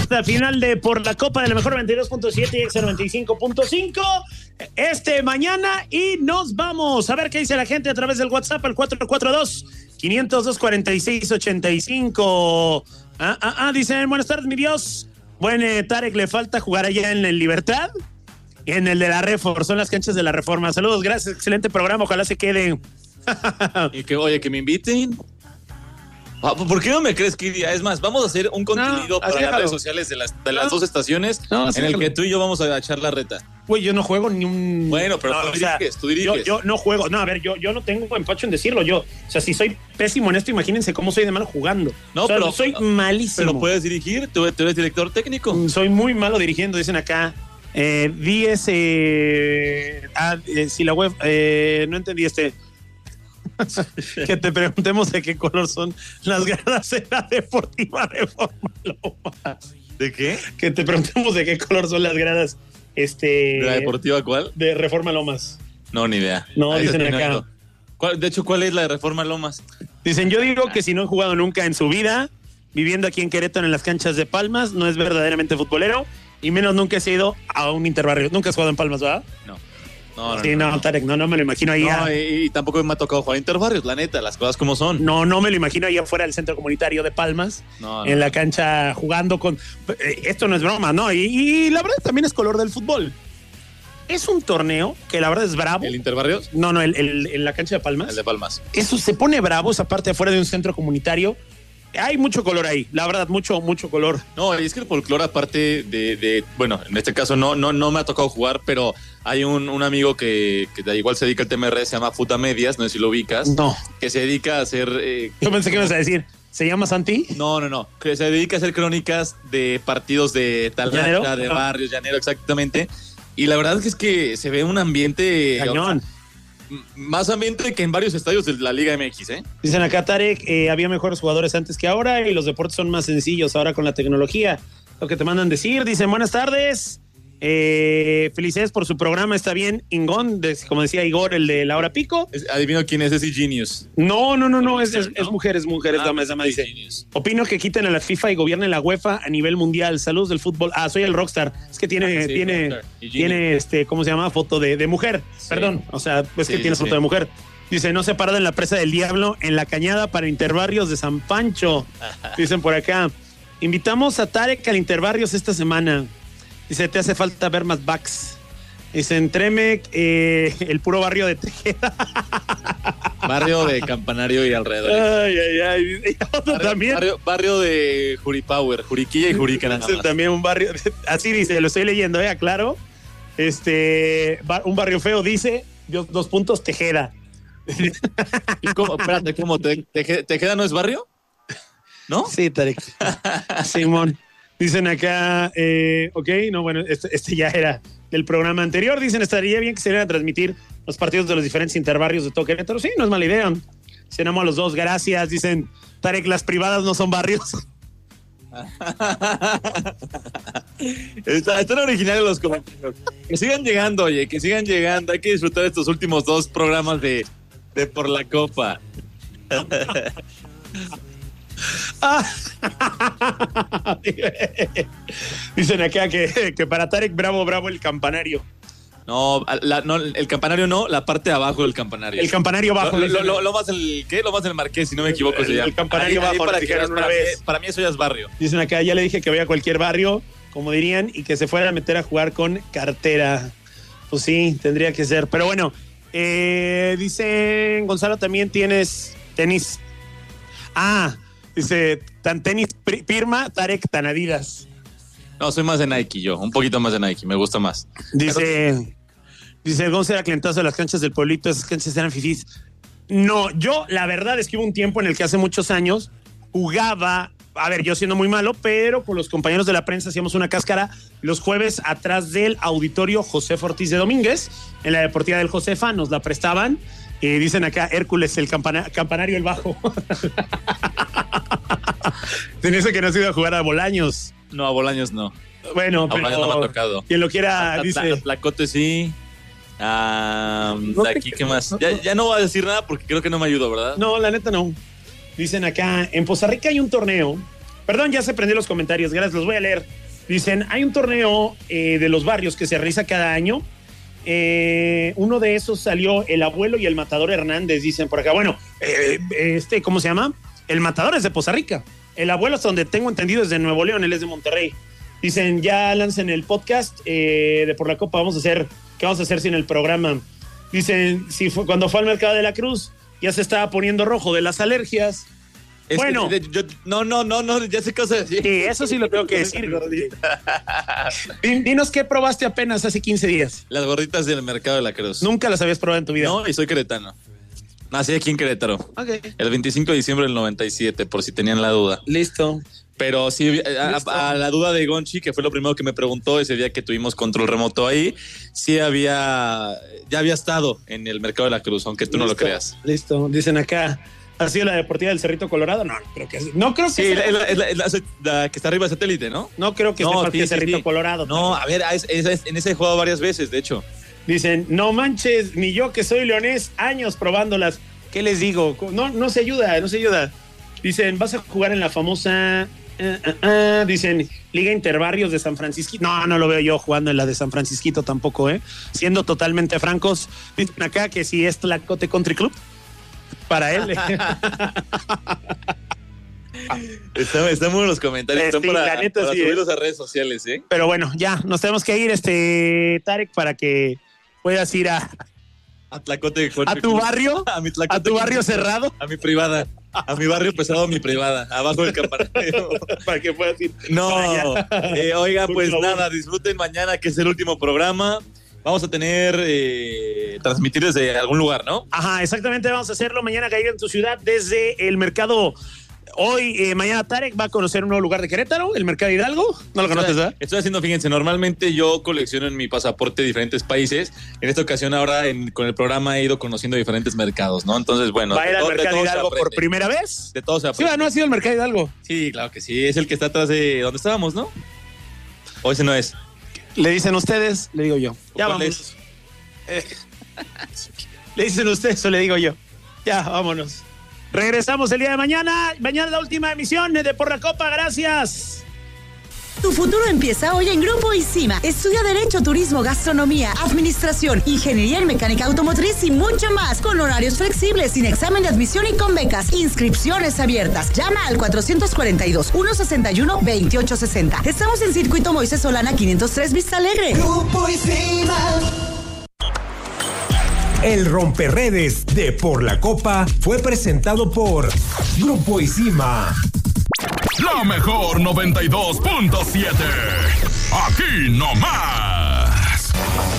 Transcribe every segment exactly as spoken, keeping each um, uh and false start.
recta final de Por la Copa de la Mejor noventa y dos punto siete y X noventa y cinco punto cinco este mañana, y nos vamos a ver qué dice la gente a través del WhatsApp al cuatro cuatro dos, cinco cero dos, cuatro seis ocho cinco. Ah, ah, ah, dicen, buenas tardes, mi Dios. Bueno, eh, Tarek, le falta jugar allá en el Libertad y en el de la Reforma, son las canchas de la Reforma. Saludos, gracias, excelente programa, ojalá se quede. Y que, oye, que me inviten. ¿Por qué no me crees, Kiri? Es más, vamos a hacer un contenido no, para las redes sociales de las, de las no. dos estaciones no, en el que tú y yo vamos a echar la reta. Güey, yo no juego ni un... Bueno, pero no, tú, diriges, sea, tú diriges. Yo, yo no juego. No, a ver, yo, yo no tengo empacho en decirlo. Yo, o sea, si soy pésimo en esto, imagínense cómo soy de malo jugando. No, o sea, pero soy malísimo. Pero puedes dirigir, tú, tú eres director técnico. Soy muy malo dirigiendo, dicen acá. Eh, diez, eh, ah, eh, si la web, eh, no entendí este... que te preguntemos de qué color son las gradas de la Deportiva Reforma Lomas. ¿De qué? Que te preguntemos de qué color son las gradas este, ¿de la Deportiva cuál? De Reforma Lomas. No, ni idea. No, ahí dicen acá. ¿Cuál, de hecho, ¿cuál es la de Reforma Lomas? Dicen, yo digo que si no he jugado nunca en su vida, viviendo aquí en Querétaro en las canchas de Palmas, no es verdaderamente futbolero, y menos nunca he ido a un Interbarrio. Nunca has jugado en Palmas, ¿verdad? No. No, no, sí, no, no, Tarek, no, no me lo imagino ahí. No, y, y tampoco me ha tocado jugar Interbarrios, la neta, las cosas como son. No, no me lo imagino ahí afuera del centro comunitario de Palmas, no, no. en la cancha jugando con... Esto no es broma, ¿no? Y, y la verdad también es color del fútbol. Es un torneo que la verdad es bravo. ¿El Interbarrios? No, no, el, el, en la cancha de Palmas. El de Palmas. Eso se pone bravo, esa parte afuera de un centro comunitario. Hay mucho color ahí, la verdad, mucho, mucho color. No, y es que el folclore, aparte de, de, bueno, en este caso no, no, no me ha tocado jugar, pero hay un, un amigo que, que da igual se dedica al tema de redes, se llama Futa Medias, no sé si lo ubicas. No. Que se dedica a hacer... Eh, Yo pensé que ibas a decir, ¿se llama Santi? No, no, no, que se dedica a hacer crónicas de partidos de Talata, de barrios, llanero, exactamente. Y la verdad es que, es que se ve un ambiente... Cañón. Más ambiente que en varios estadios de la Liga M X, ¿eh? Dicen acá, Tarek, eh, había mejores jugadores antes que ahora y los deportes son más sencillos ahora con la tecnología. Lo que te mandan decir, dicen, buenas tardes, eh, felicidades por su programa, está bien, Ingón, de, como decía Igor, el de La Hora Pico. Es, adivino quién es ese Genius. No, no, no, no, es, es, es mujer, es mujer, es ah, dama, es dama, dice. Genius. Opino que quiten a la FIFA y gobiernen la UEFA a nivel mundial. Saludos del fútbol. Ah, soy el rockstar. Es que tiene, ah, sí, tiene, tiene, este, ¿cómo se llama? Foto de, de mujer. Sí. Perdón, o sea, es sí, que tiene sí, foto sí. de mujer. Dice, no separada en la presa del Diablo, en la cañada para Interbarrios de San Pancho. Dicen por acá. Invitamos a Tarek al Interbarrios esta semana. Dice, te hace falta ver más backs. Dice, en Tremec, eh, el puro barrio de Tejeda. Barrio de Campanario y alrededor. Ay, ay, ay. Barrio, también. Barrio, barrio de Juripower, Juriquilla y Jurica nada más. También un barrio, así dice, lo estoy leyendo, ¿eh? Aclaro. Este, un barrio feo dice, dos puntos, Tejeda. ¿Y cómo? Espérate, ¿cómo? ¿Te, te, ¿Tejeda no es barrio? ¿No? Sí, Tarek. Simón. Dicen acá, eh, ok, no, bueno, este, este ya era del programa anterior. Dicen, estaría bien que se vayan a transmitir los partidos de los diferentes interbarrios de todo Querétaro. Sí, no es mala idea. Cenamos a los dos, gracias. Dicen, Tarek, las privadas no son barrios. Está, están originales los comentarios. Que sigan llegando, oye, que sigan llegando. Hay que disfrutar estos últimos dos programas de, de Por la Copa. Dicen acá que, que para Tarek, bravo, bravo el campanario. No, la, no, el campanario no, la parte de abajo del campanario. El campanario abajo. Lo, lo, lo, lo más el, ¿qué? Lo más el Marqués, si no me equivoco. El, se llama. el campanario ahí, abajo. Ahí para, que una para, vez. Mí, para mí eso ya es barrio. Dicen acá, ya le dije que vaya a cualquier barrio, como dirían, y que se fuera a meter a jugar con cartera. Pues sí, tendría que ser. Pero bueno, eh, dicen, Gonzalo, también tienes tenis. Ah, dice, tan tenis Pirma, Tarek, tan Adidas. No, soy más de Nike yo, un poquito más de Nike, me gusta más. Dice, Pero... dice, Gonzalo era clientazo de las canchas del pueblito, esas canchas eran fifís. No, yo la verdad es que hubo un tiempo en el que hace muchos años jugaba, a ver, yo siendo muy malo, pero con los compañeros de la prensa hacíamos una cáscara los jueves atrás del auditorio Josefa Ortiz de Domínguez, en la Deportiva del Josefa, nos la prestaban. Y dicen acá, Hércules, el campana, campanario, el bajo. Tenía eso que no has ido a jugar a Bolaños. No, a Bolaños no. Bueno, a pero Bolaños no me ha tocado. Quien lo quiera, a, dice. A Tlacote sí. Ah, no de aquí, ¿qué más? No, ya, ya no voy a decir nada porque creo que no me ayudo, ¿verdad? No, la neta no. Dicen acá, en Poza Rica hay un torneo. Perdón, ya se prendió los comentarios, gracias, los voy a leer. Dicen, hay un torneo eh, de los barrios que se realiza cada año. Eh, uno de esos salió el abuelo y el matador Hernández, dicen por acá. Bueno, eh, este, ¿cómo se llama? El matador es de Poza Rica. El abuelo, hasta donde tengo entendido, es de Nuevo León, él es de Monterrey. Dicen, ya lancen el podcast eh, de Por la Copa, vamos a hacer, ¿qué vamos a hacer sin el programa? Dicen, si fue, cuando fue al Mercado de la Cruz, ya se estaba poniendo rojo de las alergias. Es bueno. Que, yo, no, no, no, no, ya sé qué vas a decir. Sí, eso sí lo tengo que decir. Dinos qué probaste apenas hace quince días. Las gorditas del Mercado de la Cruz. Nunca las habías probado en tu vida. No, y soy queretano. Nací aquí en Querétaro. Okay. El veinticinco de diciembre del noventa y siete, por si tenían la duda. Listo. Pero sí, a, a la duda de Gonchi, que fue lo primero que me preguntó ese día que tuvimos control remoto ahí, sí había, ya había estado en el Mercado de la Cruz, aunque tú Listo. no lo creas. Listo, dicen acá, ¿ha sido la Deportiva del Cerrito Colorado? No, creo que no creo que sí, sea. la, la, la, la que está arriba de satélite, ¿no? No creo que no, sea sí, sí, Cerrito sí. Colorado. No, a ver, es, es, es, en ese he jugado varias veces, de hecho. Dicen, no manches, ni yo que soy leonés, años probándolas. ¿Qué les digo? No, no se ayuda, no se ayuda. Dicen, vas a jugar en la famosa... Uh, uh, uh, dicen, Liga Interbarrios de San Francisquito. No, no lo veo yo jugando en la de San Francisquito tampoco, ¿eh? Siendo totalmente francos, dicen acá que si es Tlacote Country Club, para él. Están, están muy los comentarios, están sí, para, neta, para sí, subirlos ¿eh? a redes sociales, ¿eh? Pero bueno, ya, nos tenemos que ir, este Tarek, para que puedas ir a... A Tlacote Country ¿A tu Club. barrio? A mi Tlacote ¿A tu barrio Country Club. cerrado? A mi privada. A mi barrio pesado, a mi privada. Abajo del campanario. Para que puedas ir. No. Eh, oiga, pues Por favor. nada, disfruten mañana, que es el último programa. Vamos a tener, eh, transmitir desde algún lugar, ¿no? Ajá, exactamente, vamos a hacerlo mañana caer en tu ciudad desde el mercado. Hoy, eh, mañana Tarek va a conocer un nuevo lugar de Querétaro, el Mercado Hidalgo. ¿No lo conoces, verdad? Estoy haciendo, fíjense, normalmente yo colecciono en mi pasaporte diferentes países. En esta ocasión ahora en, con el programa he ido conociendo diferentes mercados, ¿no? Entonces, bueno. ¿Va a ir al todo, Mercado Hidalgo por primera vez? De todo se aprende. Sí, ¿no ha sido el Mercado Hidalgo? Sí, claro que sí. Es el que está atrás de donde estábamos, ¿no? ¿O ese no es? Le dicen ustedes, le digo yo. Ya ¿Cuál vámonos. es? Eh, le dicen ustedes o le digo yo. Ya, vámonos. Regresamos el día de mañana. Mañana la última emisión de Por la Copa. Gracias. Tu futuro empieza hoy en Grupo ISIMA. Estudia Derecho, Turismo, Gastronomía, Administración, Ingeniería en Mecánica Automotriz y mucho más. Con horarios flexibles, sin examen de admisión y con becas. Inscripciones abiertas. Llama al cuatrocientos cuarenta y dos, ciento sesenta y uno, veintiocho sesenta. Estamos en Circuito Moisés Solana quinientos tres Vista Alegre. Grupo ISIMA. El romperredes de Por la Copa fue presentado por Grupo ISIMA. La mejor noventa y dos punto siete. Aquí nomás.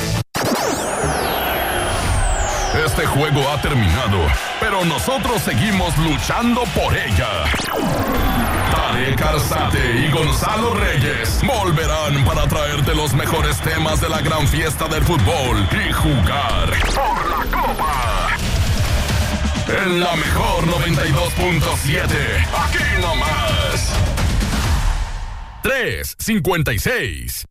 Este juego ha terminado, pero nosotros seguimos luchando por ella. Tarek Arzate y Gonzalo Reyes volverán para traerte los mejores temas de la gran fiesta del fútbol y jugar por la Copa. En la mejor noventa y dos punto siete, aquí nomás. tres cincuenta y seis